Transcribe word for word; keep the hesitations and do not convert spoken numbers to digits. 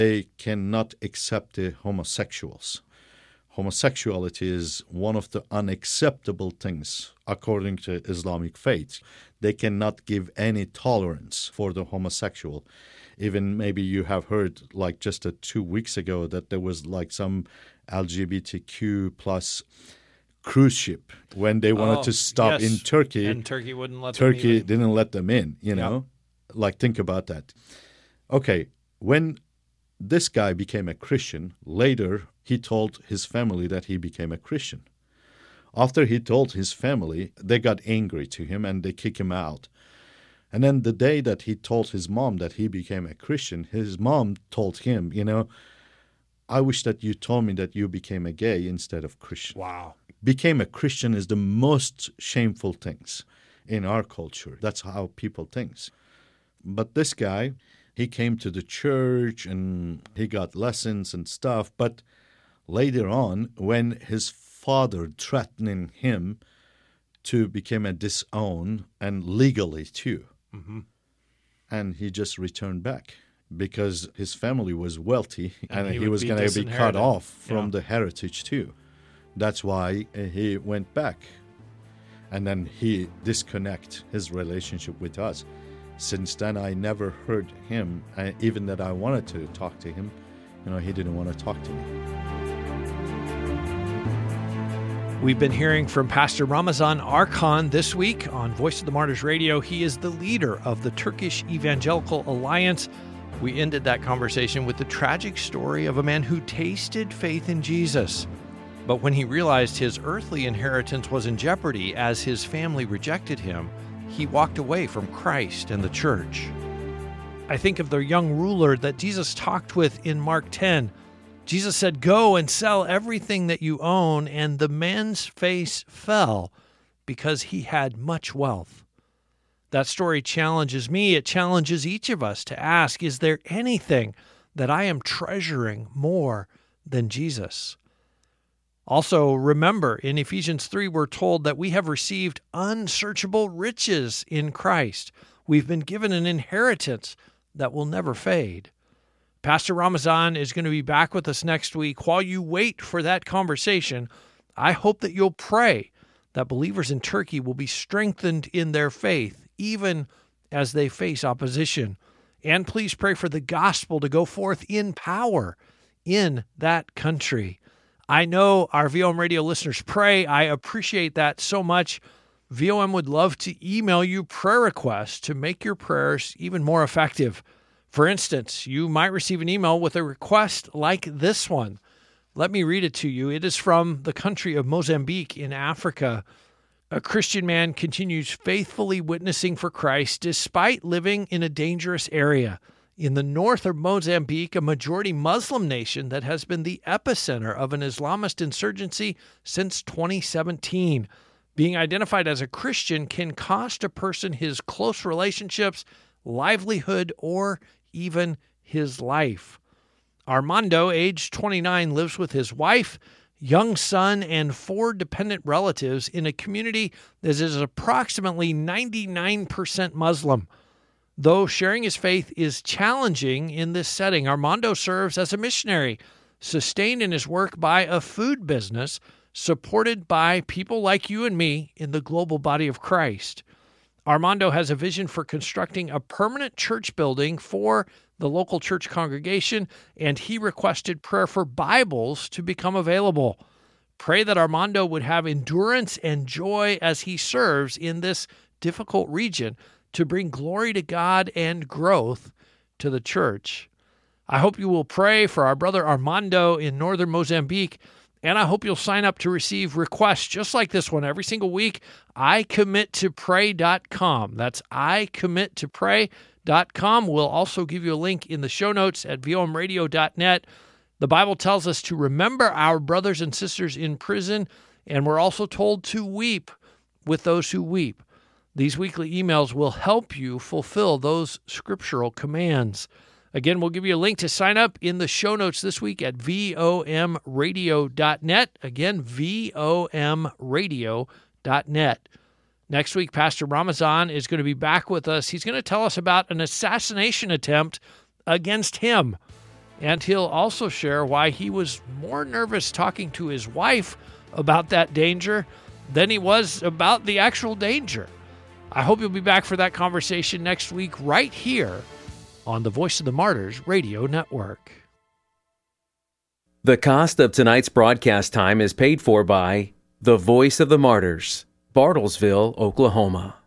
They cannot accept the homosexuals. Homosexuality is one of the unacceptable things according to Islamic faith. They cannot give any tolerance for the homosexual. Even maybe you have heard like just a, two weeks ago that there was like some L G B T Q plus cruise ship when they wanted oh, to stop yes. in Turkey. And Turkey wouldn't let Turkey them Turkey didn't let them in, you know? Yep. Like think about that. Okay, when this guy became a Christian, later he told his family that he became a Christian. After he told his family, they got angry to him and they kicked him out. And then the day that he told his mom that he became a Christian, his mom told him, you know, I wish that you told me that you became a gay instead of Christian. Wow. Became a Christian is the most shameful things in our culture. That's how people think. But this guy, he came to the church and he got lessons and stuff. But later on, when his father threatening him to become a disown and legally too, mm-hmm. and he just returned back because his family was wealthy and, and he, he was going to be cut off from yeah. the heritage too. That's why he went back. And then he disconnect his relationship with us. Since then, I never heard him, I, even that I wanted to talk to him, you know, he didn't want to talk to me. We've been hearing from Pastor Ramazan Arkan this week on Voice of the Martyrs Radio. He is the leader of the Turkish Evangelical Alliance. We ended that conversation with the tragic story of a man who tasted faith in Jesus. But when he realized his earthly inheritance was in jeopardy as his family rejected him, he walked away from Christ and the church. I think of the young ruler that Jesus talked with in Mark ten. Jesus said, "Go and sell everything that you own," and the man's face fell because he had much wealth. That story challenges me. It challenges each of us to ask, is there anything that I am treasuring more than Jesus? Also, remember, in Ephesians three, we're told that we have received unsearchable riches in Christ. We've been given an inheritance that will never fade. Pastor Ramazan is going to be back with us next week. While you wait for that conversation, I hope that you'll pray that believers in Turkey will be strengthened in their faith, even as they face opposition. And please pray for the gospel to go forth in power in that country. I know our V O M radio listeners pray. I appreciate that so much. V O M would love to email you prayer requests to make your prayers even more effective. For instance, you might receive an email with a request like this one. Let me read it to you. It is from the country of Mozambique in Africa. A Christian man continues faithfully witnessing for Christ despite living in a dangerous area. In the north of Mozambique, a majority Muslim nation that has been the epicenter of an Islamist insurgency since twenty seventeen. Being identified as a Christian can cost a person his close relationships, livelihood, or even his life. Armando, age twenty-nine, lives with his wife, young son, and four dependent relatives in a community that is approximately ninety-nine percent Muslim. Though sharing his faith is challenging in this setting, Armando serves as a missionary, sustained in his work by a food business, supported by people like you and me in the global body of Christ. Armando has a vision for constructing a permanent church building for the local church congregation, and he requested prayer for Bibles to become available. Pray that Armando would have endurance and joy as he serves in this difficult region to bring glory to God and growth to the church. I hope you will pray for our brother Armando in northern Mozambique, and I hope you'll sign up to receive requests just like this one every single week. I commit to pray dot com. That's I commit to pray dot com. We'll also give you a link in the show notes at V O M radio dot net. The Bible tells us to remember our brothers and sisters in prison, and we're also told to weep with those who weep. These weekly emails will help you fulfill those scriptural commands. Again, we'll give you a link to sign up in the show notes this week at V O M radio dot net. Again, V O M radio dot net. Next week, Pastor Ramazan is going to be back with us. He's going to tell us about an assassination attempt against him. And he'll also share why he was more nervous talking to his wife about that danger than he was about the actual danger. I hope you'll be back for that conversation next week right here on the Voice of the Martyrs Radio Network. The cost of tonight's broadcast time is paid for by the Voice of the Martyrs, Bartlesville, Oklahoma.